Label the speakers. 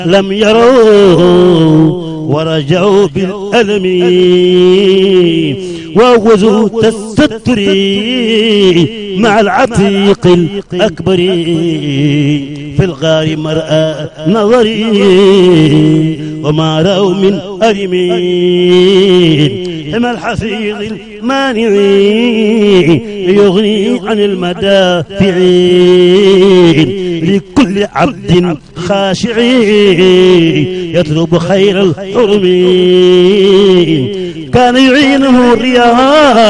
Speaker 1: لم يروا ورجعوا بالألم ووزوا الستر مع العتيق الأكبر في الغار مرأى نظري وما رأوا من أرمين حمى الحفيظ المانع يغني عن المدافعين لكل عبد خاشع يطلب خير الحرمين كان يعينه الرياض